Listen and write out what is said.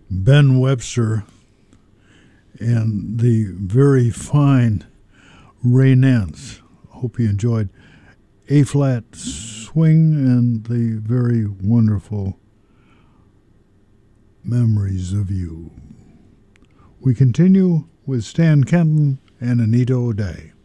Ben Webster and the very fine Ray Nance. Hope you enjoyed A-flat swing and the very wonderful Memories of You. We continue with Stan Kenton and Anita O'Day.